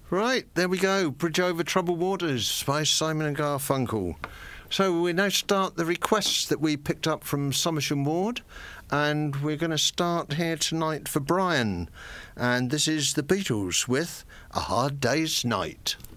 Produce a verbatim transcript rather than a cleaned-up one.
Right, there we go. Bridge Over Troubled Waters by Simon and Garfunkel. So we now start the requests that we picked up from Somersham Ward, and we're going to start here tonight for Brian. And this is the Beatles with A Hard Day's Night.